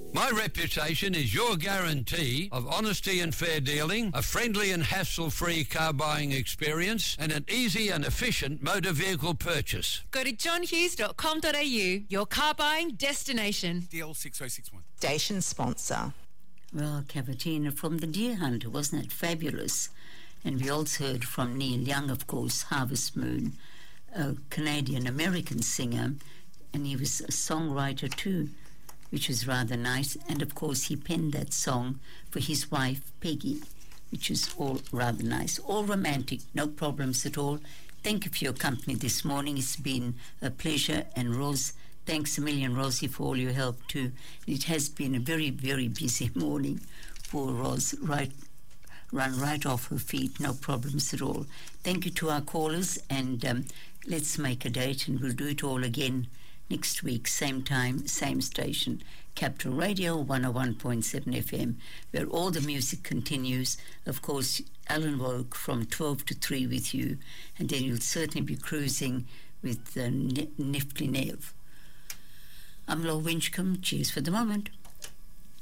My reputation is your guarantee of honesty and fair dealing, a friendly and hassle-free car buying experience, and an easy and efficient motor vehicle purchase. Go to johnhughes.com.au, your car buying destination. DL 6061. Station sponsor. Well, Cavatina from the Deer Hunter, wasn't it fabulous? And we also heard from Neil Young, of course, Harvest Moon, a Canadian-American singer, and he was a songwriter too, which was rather nice. And of course he penned that song for his wife Peggy, which is all rather nice, all romantic, no problems at all. Thank you for your company this morning. It's been a pleasure. And Rose, thanks a million, Rosie, for all your help too. It has been a very, very busy morning for Rose, run right off her feet, no problems at all. Thank you to our callers, and let's make a date, and we'll do it all again next week, same time, same station, Capital Radio 101.7 FM, where all the music continues. Of course, Alan Woke from 12 to 3 with you, and then you'll certainly be cruising with Nifty Nev. I'm Laura Winchcombe. Cheers for the moment.